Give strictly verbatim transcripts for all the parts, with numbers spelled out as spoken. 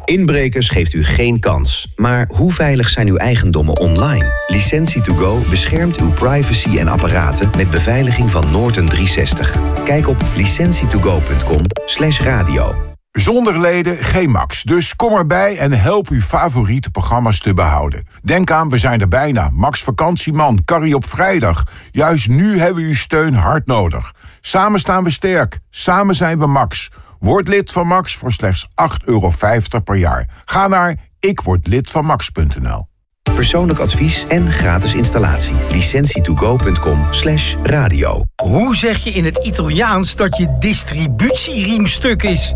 Inbrekers geeft u geen kans. Maar hoe veilig zijn uw eigendommen online? Licentie to go beschermt uw privacy en apparaten met beveiliging van Norton driehonderdzestig. Kijk op licentietogo punt com slash radio. Zonder leden geen Max, dus kom erbij en help uw favoriete programma's te behouden. Denk aan, we zijn er bijna. Max Vakantieman, Carrie op vrijdag. Juist nu hebben we uw steun hard nodig. Samen staan we sterk, samen zijn we Max. Word lid van Max voor slechts acht euro vijftig per jaar. Ga naar ikwordlidvanmax punt n l. Persoonlijk advies en gratis installatie. licentietogo punt com slash radio. Hoe zeg je in het Italiaans dat je distributieriem stuk is?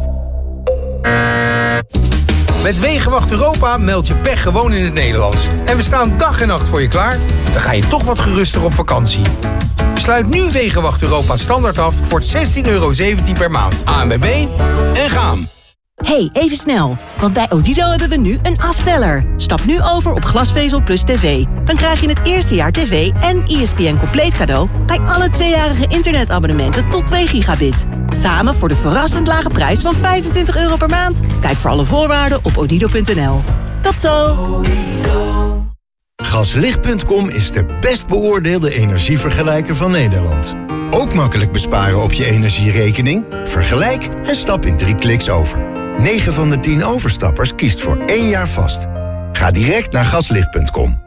Met Wegenwacht Europa meld je pech gewoon in het Nederlands. En we staan dag en nacht voor je klaar. Dan ga je toch wat geruster op vakantie. Sluit nu Wegenwacht Europa standaard af voor zestien euro zeventien per maand. A N W B en gaan. Hey, even snel. Want bij Odido hebben we nu een afteller. Stap nu over op glasvezel plus tv. Dan krijg je het eerste jaar tv en E S P N compleet cadeau bij alle tweejarige internetabonnementen tot twee gigabit. Samen voor de verrassend lage prijs van vijfentwintig euro per maand. Kijk voor alle voorwaarden op odido punt n l. Tot zo! Gaslicht punt com is de best beoordeelde energievergelijker van Nederland. Ook makkelijk besparen op je energierekening? Vergelijk en stap in drie kliks over. negen van de tien overstappers kiest voor één jaar vast. Ga direct naar gaslicht punt com.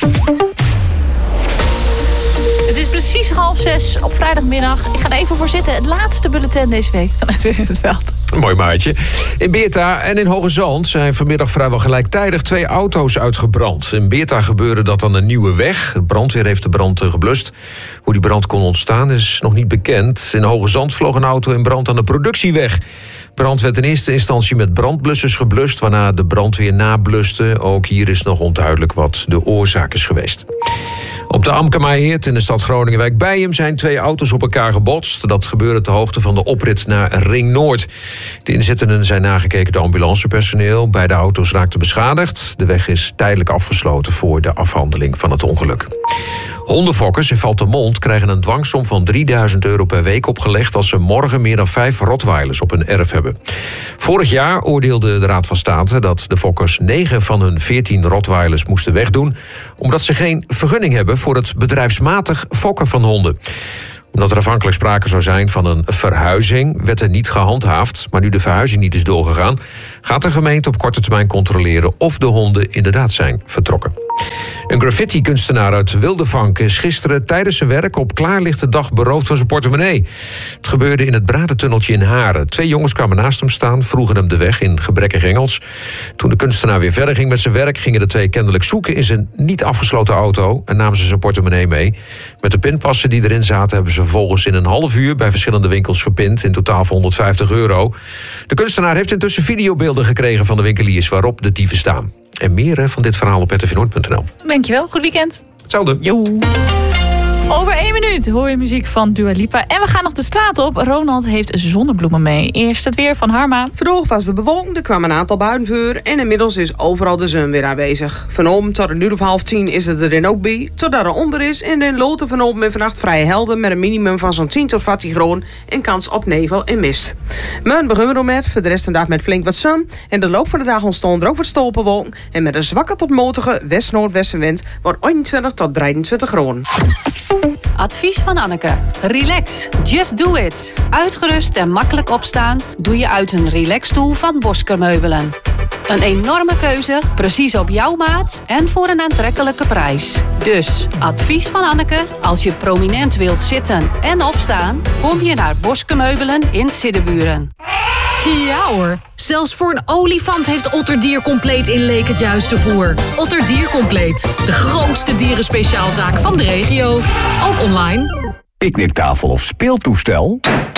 Het is precies half zes op vrijdagmiddag. Ik ga er even voor zitten. Het laatste bulletin deze week vanuit Weer in het Veld. Mooi maatje. In Beerta en in Hoogezand zijn vanmiddag vrijwel gelijktijdig twee auto's uitgebrand. In Beerta gebeurde dat aan een nieuwe weg. De brandweer heeft de brand geblust. Hoe die brand kon ontstaan is nog niet bekend. In Hoogezand vloog een auto in brand aan de productieweg. Brand werd in eerste instantie met brandblussers geblust, waarna de brandweer nabluste. Ook hier is nog onduidelijk wat de oorzaak is geweest. Op de Amkemaaheerd in de stad Groningen-Wijk-Beijem zijn twee auto's op elkaar gebotst. Dat gebeurde ter hoogte van de oprit naar Ring Noord. De inzittenden zijn nagekeken door ambulancepersoneel. Beide auto's raakten beschadigd. De weg is tijdelijk afgesloten voor de afhandeling van het ongeluk. Hondenfokkers in Valtemont krijgen een dwangsom van drieduizend euro per week opgelegd als ze morgen meer dan vijf rottweilers op hun erf hebben. Vorig jaar oordeelde de Raad van State dat de fokkers negen van hun veertien rottweilers moesten wegdoen, omdat ze geen vergunning hebben voor het bedrijfsmatig fokken van honden. Omdat er afhankelijk sprake zou zijn van een verhuizing, werd er niet gehandhaafd. Maar nu de verhuizing niet is doorgegaan, gaat de gemeente op korte termijn controleren of de honden inderdaad zijn vertrokken. Een graffiti-kunstenaar uit Wildevank is gisteren tijdens zijn werk op klaarlichte dag beroofd van zijn portemonnee. Het gebeurde in het Bradentunneltje in Haren. Twee jongens kwamen naast hem staan, vroegen hem de weg in gebrekkig Engels. Toen de kunstenaar weer verder ging met zijn werk, gingen de twee kennelijk zoeken in zijn niet afgesloten auto en namen ze zijn portemonnee mee. Met de pinpassen die erin zaten hebben ze vervolgens in een half uur bij verschillende winkels gepind, in totaal voor honderdvijftig euro. De kunstenaar heeft intussen videobeelden gekregen van de winkeliers waarop de dieven staan. En meer van dit verhaal op r t v noord punt n l. Dankjewel, goed weekend. Hetzelfde. Jo. Over één minuut hoor je muziek van Dua Lipa. En we gaan nog de straat op. Ronald heeft zonnebloemen mee. Eerst het weer van Harma. Vandaag was de bewolking, er kwam een aantal buien voor en inmiddels is overal de zon weer aanwezig. Vanom tot een uur of half tien is het erin ook bij, totdat er onder is. En in Loten vanochtend en vannacht vrij helder met een minimum van zo'n tien tot veertien graden en kans op nevel en mist. Morgen beginnen we er met, voor de rest van de dag met flink wat zon. En de loop van de dag ontstonden er ook wat stolpenwolken. En met een zwakke tot matige west-noordwestenwind wordt eenentwintig tot drieëntwintig graden. Advies van Anneke. Relax. Just do it. Uitgerust en makkelijk opstaan doe je uit een relaxstoel van Bosker Meubelen. Een enorme keuze, precies op jouw maat en voor een aantrekkelijke prijs. Dus, advies van Anneke, als je prominent wilt zitten en opstaan, kom je naar Bosker Meubelen in Siddeburen. Ja hoor, zelfs voor een olifant heeft Otterdier Compleet in Leek het juiste voer. Otterdier Compleet, de grootste dierenspeciaalzaak van de regio. Ook online. Picknicktafel of speeltoestel?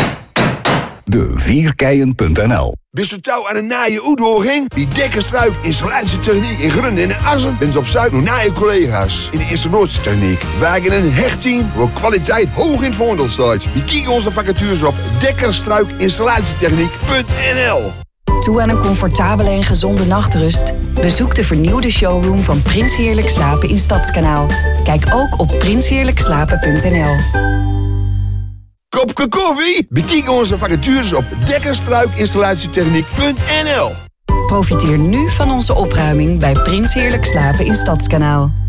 De vierkeien punt n l. Bist u touw aan een naaie uitdaging? Die dekkerstruik installatietechniek in Grunden en Assen bent op zoek naar naaie collega's in de installatietechniek. Wij hebben een hecht team waar kwaliteit hoog in het voordeel staat. Je kijkt onze vacatures op dekkerstruikinstalatietechniek punt n l. Toe aan een comfortabele en gezonde nachtrust? Bezoek de vernieuwde showroom van Prins Heerlijk Slapen in Stadskanaal. Kijk ook op prins heerlijk slapen punt n l. Kopje koffie? Bekijk onze vacatures op dekkerstruikinstalatietechniek punt n l. Profiteer nu van onze opruiming bij Prins Heerlijk Slapen in Stadskanaal.